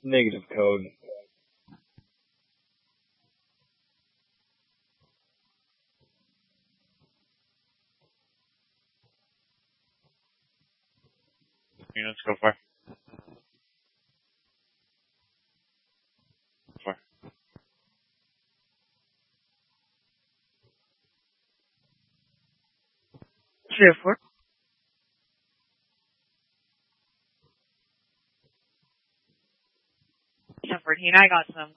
Negative code. Units, go for. Therefore, I got some